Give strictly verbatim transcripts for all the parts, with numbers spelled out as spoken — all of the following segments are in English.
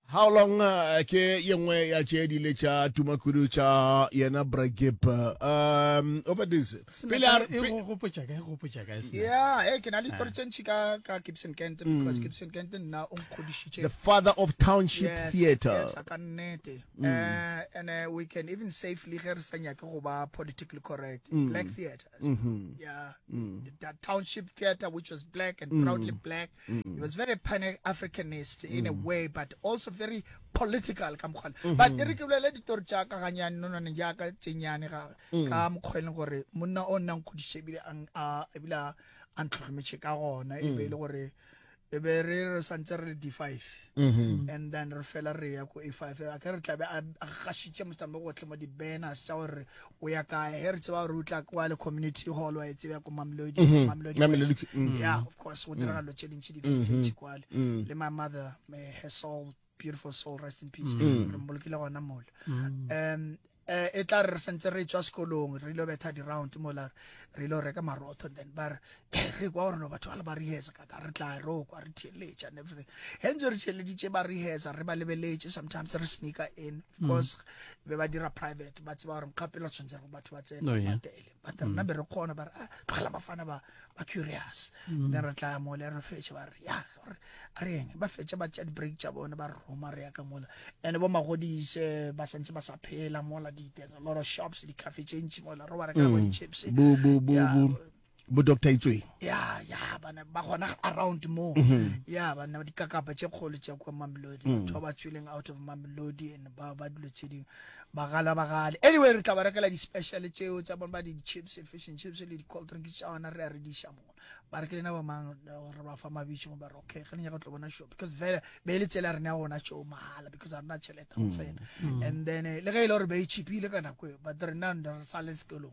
How long uh, ke yengwe ya che di le cha tumakuru cha yena bragip um over this Pilar e go potsa ka go potsa ka sna yeah e ke na le tortshentsi ka ka Gibson Kenton because Gibson Kenton na on khodishitse the father of township yes, theater yes, ka nnete uh, and uh, we can even safely ge re sanya ke go ba politically correct mm. black theaters mm-hmm. yeah mm. that township theater which was black and mm. proudly black mm. it was very pan-africanist in mm. a way but also very political ka mkhwana mm -hmm. but re ke bolela ditori tsa ka ganyane no no ja ka tsenyane ga ka mkhwele gore monna o nna nkgodishebile ang a ebila antlhomeche ka gona e be le gore e be re santse re di five and then re fela re ya ko A five a ka re tlabe a gashitse mostambe go tlema di banners tsa gore o ya ka he re tseba re utla kwa le community hall wa etseba ko Mamelodi Mamelodi yeah of course wo dira lo challenge di tse kwale le my mother may her soul beautiful soul rest in peace re mbolokile gona mola um eh e tla re sentse re tswa sekolong re lo betha di round mola re lo reka marotho then bar re kwa re no batho ba re hesa ka re tla ro kwa re theletša and everything henzo re theleditše ba re hesa re ba lebeletse sometimes re sneaker in of course be ba dira private ba tseba re mkhapela tshwantse go batho ba tsena batele but rena be re khona ba tlogela bafana ba ba curious then re tla mola re fetša ba re ya re eng ba fetša ba tša di break tša bona ba roma re ya ka mola and bo magodise ba sentse ba sa phela mola there's a lot of shops the cafe change mola ro ba reka bo di chips bu bu bu bu bu Doctor Itswe yeah yeah bana ba gona around more yeah bana di kakapa tše kgolo tša kwa Mamelodi batho ba tswileng out of Mamelodi and ba ba dilo tše di ba gala ba gale anyway re tla ba rekela di special tšeo tša bona ba di chips fish and chips le di cold drink tša ona re re di sha mo ba rekele na ba mang re ba fa mabitso mo ba okay ge nya go tlo bona show because very be le tsela re na bona show mahala because are not cheleta go tsena and then le ge ile re be chipile kana kwe but re na re sale sekolo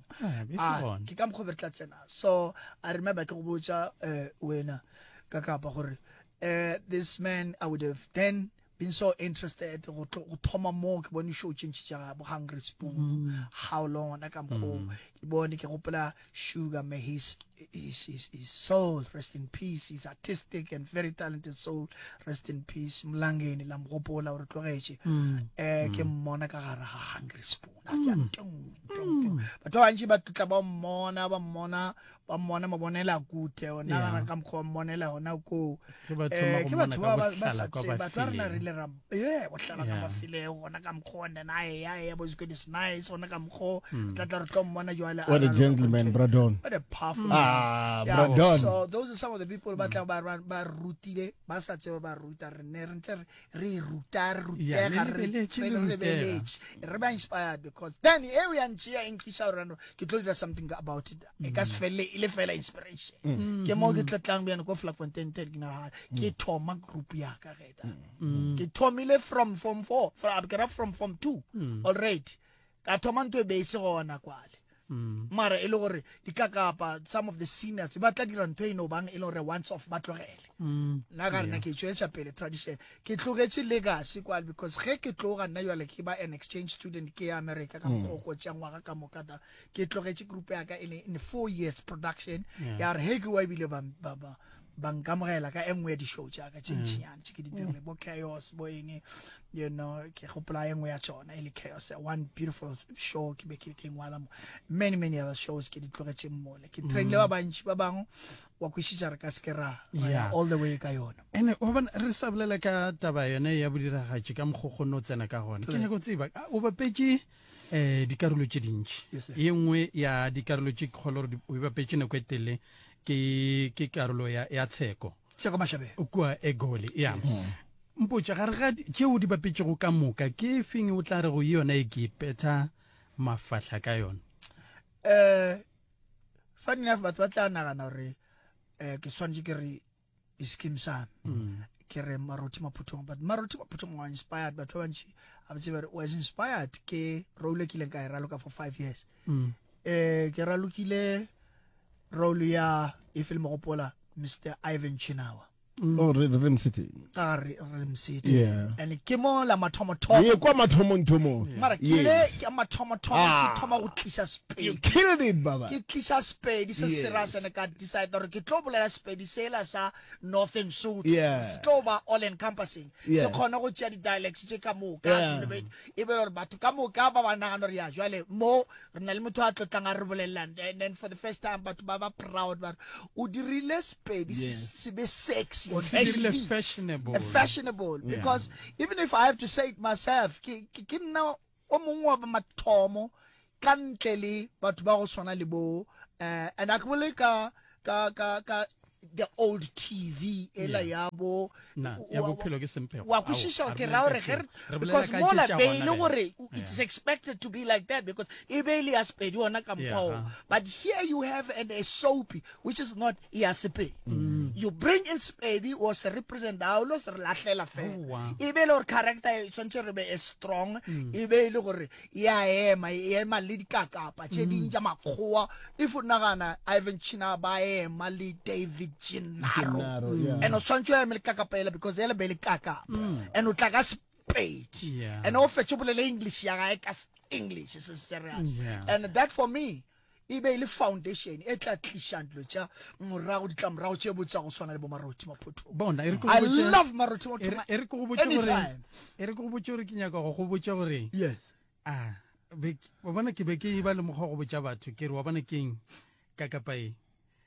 ah ke ka mkho betla tsena so I remember ke go botsa eh wena ka kapa gore eh this man I would have then been so interested go thoma mo ke bone show change ja bo Hungry Spoon how long na ka mkho ke bone ke gopola Sugar may his his his his soul rest in peace his artistic and very talented soul rest in peace mlangeni la mgopola o re tlogetse eh ke mmona ka gara Hungry Spoon a ja tong tong batho ba ntse ba tla ba mmona ba mmona ba mmona mo bonela gute ona na ka mkho mmonela hona ko eh ke batho ba ba sa tse batho re na re le ra eh o hlala ka mafile ona ka mkho na nae ya ya bo zikodi nice ona ka mkho tla tla re tlo mmona jwale what a gentleman Bradon what a powerful ah Bradon so those are some of the people ba tla ba ba rutile ba sa tseba ba ruta re ne re ntse re ruta ruta ga re rebeletse re ba inspired because then the area nchia inkisha rando ke tlo dira something about it e ka se fele ile fela inspiration ke mo ke tlatlang bjana ko Flag Fontaine ten na ke thoma group ya ka geta ke thomile from form four from ke ra from form two already ka thoma ntwe be se gona kwale mara e le gore dikakapa some of the seniors ba tla dira ntwe ino bang e le gore once off ba tlogele na ga rena ke tswetsa pele tradition ke tlogetse legacy kwale because ge ke tloga nna yale ke ba an exchange student ke ya America ka go go tsangwa ka mokata ke tlogetse group ya ka in four years production ya re he ke wa bile ba ba bankamogela ka engwe di show tša ka tšintšinyane tše ke di dirile bo Chaos bo eng you know ke gopola engwe ya tsona e le Chaos one beautiful show ke be ke ke ngwala mo many many other shows ke di tlogetše mmole ke trainle ba bantši ba bangwe wa kwišitša re ka skera all the way ka yona ene o bona re sa bolela ka taba yone ya bodiragatši ka mokgokgono o tsena ka gona ke nyako tseba o bapetše eh dikarolo tše dintši e nngwe ya dikarolo tše kgolo o bapetše nako e tele ke ke karolo ya ya tsheko tsheko mashabe kwa egoli ya mpotša gare ga tšeo di bapetšego ka moka ke feng o tla re go yona e ke petha mafahla ka yona eh funny enough batho ba tla nagana gore eh ke swantse ke re iskim sam ke re Maruti Maphuthong but Maruti Maphuthong was inspired but bantši a tseba was inspired ke role ke le ka raloka for five years eh ke ralokile role ya e film gopola Mister Ivan Chinawa oh re rem city ka re Rem City Yeah. and ke mo la mathomo ye thomo kwa mathomong thomo mara ke le ke mathomo thomo Ah. ke thoma go tlisha you spade killed it baba ke tlisha spade se Yes. serious and ka decide gore ke tlo bolela spade sela sa northern Sotho Yeah. se tlo ba all encompassing Yeah. se khona go tšea di dialects tse ka moka Yeah. se be e be gore batho ka moka ba ba nagana gore ya jwale mo re na le motho a tlotlang a re bolelang and then for the first time batho ba ba proud ba re, o dirile spade se Yes. se be sexy o and dirile trendy. fashionable Uh, fashionable because even if I have to say it myself ke ke ke nna o mongwe wa ba mathomo ka ntle le batho ba go swana le bo uh, and a ke bole ka ka ka ka the old T V ela ya bo na ya bophelo ke sempego wa kwishisha Ao, ke a re ra bolela hore ka ge teng. Re bolela because ka mo tše la tša be gona le ge. gore it's expected to be like that because e be le ya spedi ona ka Yeah, mpo huh. but here you have an a soapy which is not ya sepe you bring in spedi or se represent how lo se re lahlela fe Oh, wow. e be le gore character e tshwantse re be e strong e be le gore ya ema e ema le dikakapa tše ding tša makgowa if o nagana Ivan China ba ema le David Gennaro Gennaro, yeah. and o tshwantse o eme le kakapela because ele be le kakapa and o tla ka spade Yeah. and o fetše bolele English ya gae ka s- English is serious Yeah. and that for me e be le foundation e tla tlišang dilo tša morago ditlamorago tše botsa go swana le bo Marothi Maphoto bona e re ko I go botše- love Marothi e re- Maphoto e re ko go botše gore anytime e re ko go botše gore ke nyaka go go botša gore yes ah be wa bona ke be ke ba le mokgwa go botša batho ke re wa bona keng ka kapae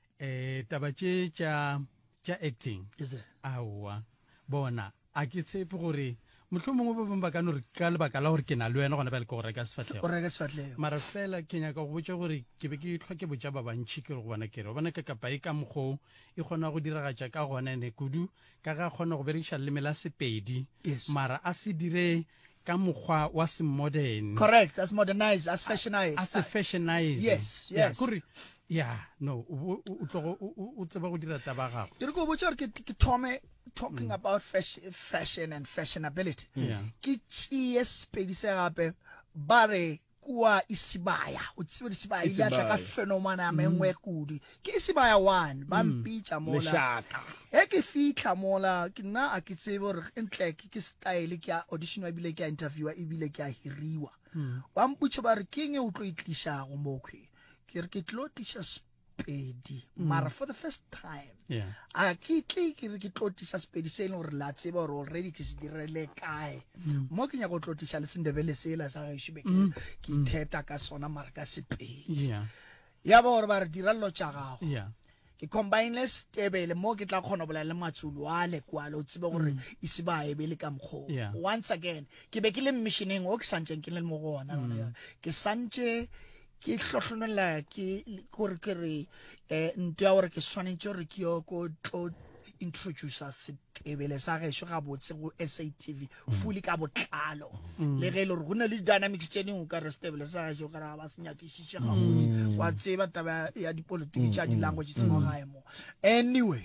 eh taba tše tša tša acting yes sir. aowa bona a ke tshepe gore mohlomongwe ba bangwe ba ka no re ka lebaka la gore ke na le wena gona ba le ke go reka o sefatlhego reka sefatlhego mara fela ke nyaka go botša gore ke be ke tlhwa ke botša ba bantšhi ke re go bona ke re bona ka kapa e ka mokgwa e kgona go diragatša ka gona ene kudu ka ga kgona go berekiša leleme la sepedi Yes. mara a se dire ka mokgwa wa semodern correct as modernized as fashionized a se fashionize Yes, Yeah, yes. kore ya no o o- o tlogo o- o o tseba go dira taba gago ke re ko botsa gore ke ke thome talking about fashion, fashion and fashionability Yeah. ke tšee sepedi se gape ba re kua isibaya o tsebe isibaya ile a tla ka Isibaya. fenomena ya mengwe kudu ke isibaya one ba mpitša mola leshaka e ke fitlha mola ke nna a ke tsebe gore entle ke ke style ke a auditionwa ebile ke a interviewa ebile ke a hiriwa ba mputše ba re ke eng e o tlo e tlišago mokhwe ke re ke tlo tliša spedi mara for the first time Yeah. a ke tle ke re ke tlo tliša spedi se e leng gore la tseba gore already ke se direle kae mo ke nyaka go tlo tliša le sendebele sela sa gešo be ke ke itheta ka sona mara ka sepedi Yeah. ya ba gore ba re dira llo tša gago Yeah. ke combine le stebele mo ke tla kgona bolela le matsolo a le kwale o tsebe gore e se ba ebe le ka mkgo Yeah. once again ke be ke le missioneng o ke santseng ke le mo go ona gona ke santse ke hlohlonola ke gore ke re eh ntwe ya gore ke swanetse gore ke yo ko tlo introduce setebele sa gešo ga botse go S A T V fully ka botlalo le ge le gore go na le dynamics tše dingwe ka re setebele sa gešo ka re ga ba se nyakišiše ga botse wa tseba taba ya dipolotiki tša di-languages mo gae mo anyway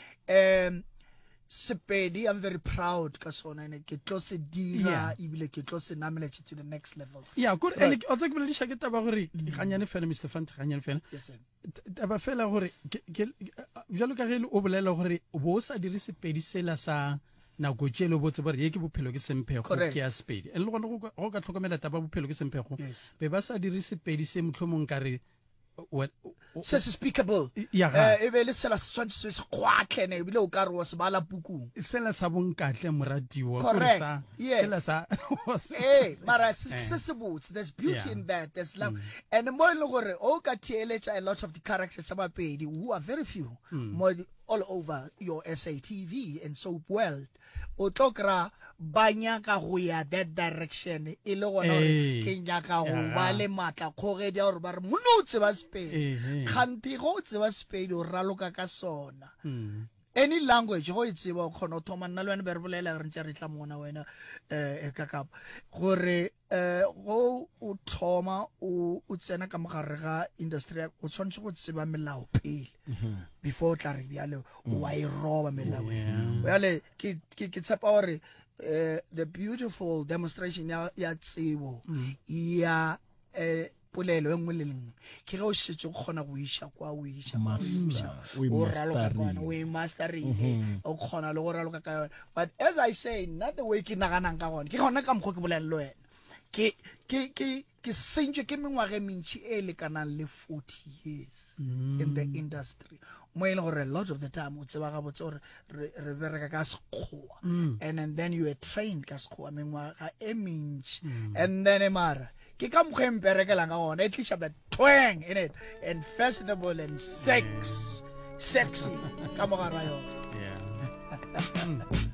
um sepedi I'm very proud ka sona ene ke tlo se dira ebile ke tlo se nameletše to the next levels ya kore ene o tsa ke bolediša ke taba gore ganyane fela Mr Fant ganyane fela yes sir. T- taba fela gore ke- ke- bjalo ka ge o bolela gore o bo o sa dire sepedi sela sa nako tše le botse bare ye ke bophelo ke semphego Correct. ke ya sepedi and le gona go ka- go ka tlhokomela taba bophelo ke semphego Yes. be ba sa dire sepedi se mohlomong ka re wa- o- o- se se speakable Ya ga. eh e be le sela se tshwantse se se kgwatlhene ebile o ka re wa se bala pukung sela sa bonkatle moratiwa Correct. Yes. sela sa eh mara se Eh. se se botse there's beauty Yeah. in that there's love and mo e leng gore o ka theeletša a lot of the characters tša bapedi who are very few mo di- all over your S A T V and soap world o tlo kra ba nyaka go ya that direction e le gona gore Eh. ke nyaka go Ya. ba le matla kgogedi ya gore ba re mone o tseba sepedi Eh, eh. kgante go o tseba sepedi o raloka ka sona Mm. any language go e tseba o kgona o thoma nna le wena be re bolela re ntse re tla mona wena eh ka kapa gore eh go o thoma o o tsena ka mogare ga industry ya- o tshwanetse go tseba melao pele before o tla re bjale wa e roba melao bjale ke ke ke tshepa gore eh the beautiful demonstration ya ya tsebo ya eh polelo e nngwe le lengwe ke ge o setse o kgona go iša kwa o iša kwa, o iša, o e o raloka ka mastering. yona, o e mastering o kgona le go raloka ka yona. But as I say, not the way ke naganang ka gone ke gona ka mokgwa ke bolele le wena ke ke ke ke sentswe ke mengwaga e mentši e lekanang le forty years in the industry mo e leng gore a lot of the time o tseba gabotse gore re re bereka ka sekgowa and, and then you are trained ka sekgowa mengwaga e mentši and then e mara ke ka mokgwa e mperekelang ka gona e tliša the twang in it and fashionable and sex sexy ka mogara yona. Yeah.